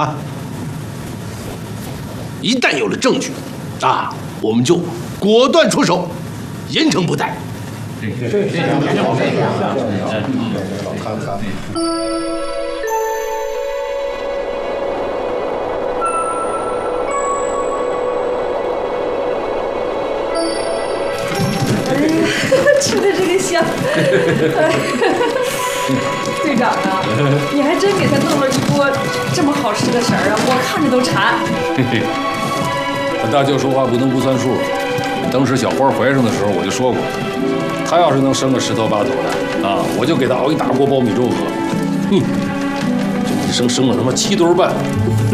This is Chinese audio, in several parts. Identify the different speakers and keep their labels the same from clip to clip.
Speaker 1: 啊！一旦有了证据，啊，我们就果断出手，严惩不贷。
Speaker 2: 吃的这个香。队长啊，你还真给他弄了一锅这么好吃的食儿啊，我看着都馋。
Speaker 3: 大舅说话不能不算数。当时小花怀上的时候，我就说过，她要是能生个10头8头的啊，我就给她熬一大锅苞米粥喝。哼，这一生了他妈7吨半。哼，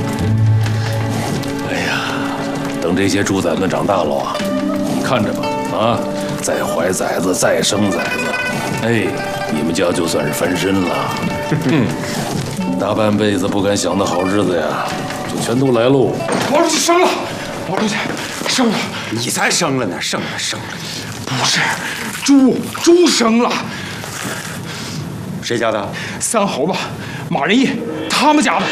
Speaker 3: 哎呀，等这些猪崽子长大了啊，你看着吧啊，再怀崽子，再生崽子，哎，你们家就算是翻身了。大半辈子不敢想的好日子呀，就全都来喽。
Speaker 4: 王书记生了，王书记生了，
Speaker 5: 你才生了呢，生了，
Speaker 4: 不是，猪生了。
Speaker 5: 谁家的
Speaker 4: ？3猴子，马仁义他们家的。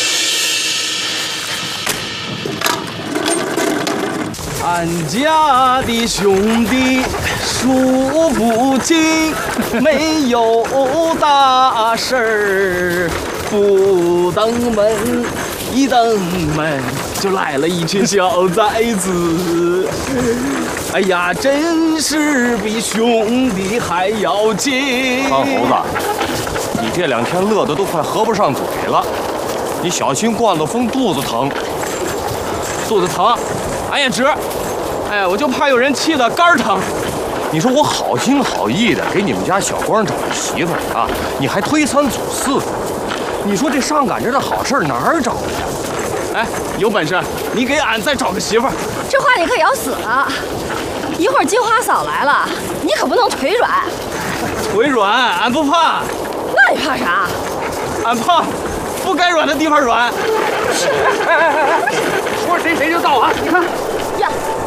Speaker 6: 俺家的兄弟数不尽，没有大事儿不登门，一登门就来了一群小崽子。哎呀，真是比兄弟还要紧。
Speaker 7: 胖猴子，你这2天乐得都快合不上嘴了，你小心灌了风肚子疼。
Speaker 6: 肚子疼，俺也治。哎，我就怕有人气得肝疼。
Speaker 7: 你说我好心好意的给你们家小光找个媳妇儿啊，你还推3阻4的。你说这上赶着的好事哪儿找去？
Speaker 6: 哎，有本事你给俺再找个媳妇儿。
Speaker 2: 这话你可咬死了。一会儿金花嫂来了，你可不能腿软。
Speaker 6: 腿软，俺不怕。
Speaker 2: 那你怕啥？
Speaker 6: 俺怕不该软的地方软。
Speaker 2: 是。
Speaker 6: 说谁就到啊！你看。
Speaker 2: 呀。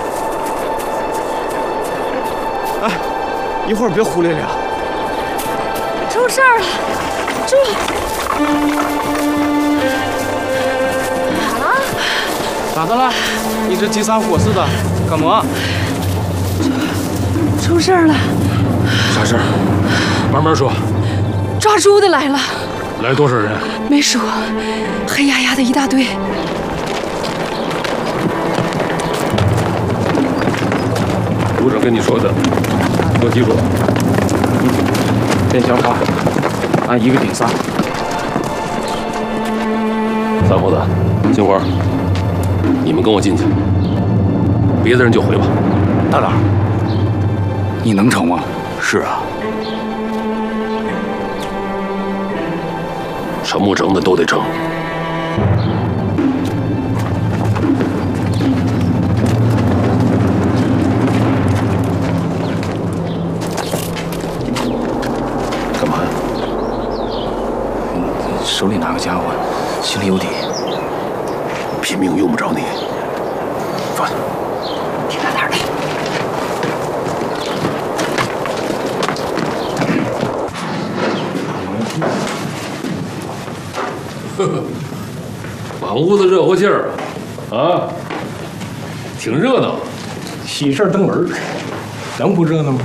Speaker 6: 哎，一会儿别胡咧咧。
Speaker 2: 出事儿了，猪。啊？
Speaker 6: 咋的了？一直急三火四的，干嘛？
Speaker 2: 出事儿了。
Speaker 3: 啥事儿？慢慢说。
Speaker 2: 抓猪的来了。
Speaker 3: 来多少人？
Speaker 2: 没数，黑压压的一大堆。
Speaker 3: 组长跟你说的，都记住了。
Speaker 7: 变相法，按1个顶3。
Speaker 3: 3猴子，金花，你们跟我进去，别的人就回吧。
Speaker 5: 大胆，你能成吗？
Speaker 3: 是啊，成不成的都得成。干嘛呀？
Speaker 5: 手里拿个家伙，心里有底。
Speaker 3: 拼命用不着你。放下。
Speaker 2: 听着点的。
Speaker 3: 呵呵，满屋子热乎气儿啊，挺热闹。
Speaker 1: 喜事登门，能不热闹吗？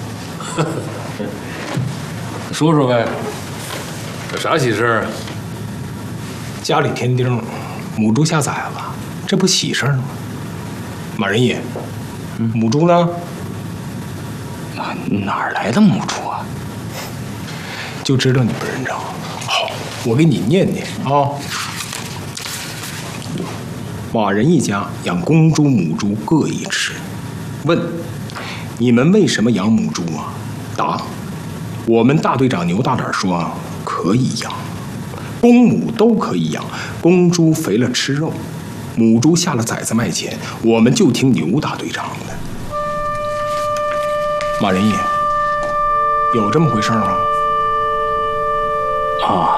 Speaker 3: 说说呗，有啥喜事啊？
Speaker 1: 家里添丁，母猪下崽子，这不喜事吗？马仁义，母猪呢？
Speaker 5: 哪儿来的母猪啊？
Speaker 1: 就知道你不认账。好，我给你念念啊。马仁义家养公猪、母猪各一只。问：你们为什么养母猪啊？答：我们大队长牛大胆说可以养，公母都可以养。公猪肥了吃肉，母猪下了崽子卖钱，我们就听牛大队长的。马仁义，有这么回事吗？
Speaker 5: 啊，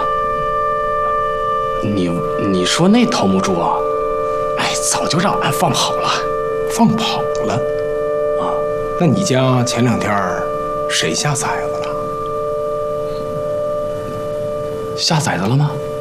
Speaker 5: 你说那头母猪啊，哎，早就让俺放跑了。
Speaker 1: 放跑了？啊，那你家前2天谁下崽子了？
Speaker 5: 下崽子了吗？